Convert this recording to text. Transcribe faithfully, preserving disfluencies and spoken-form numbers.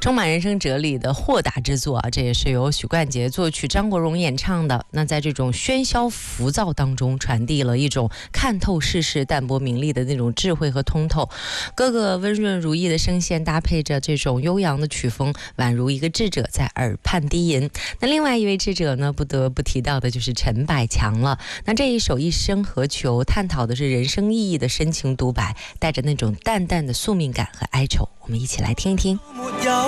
充满人生哲理的豁达之作啊，这也是由许冠杰作曲，张国荣演唱的。那在这种喧嚣浮躁当中，传递了一种看透世事、淡泊名利的那种智慧和通透。哥哥温润如意的声线搭配着这种悠扬的曲风，宛如一个智者在耳畔低吟。那另外一位智者呢，不得不提到的就是陈百强了。那这一首《一生何求》探讨的是人生意义的深情独白，带着那种淡淡的宿命感和哀愁。我们一起来听一听。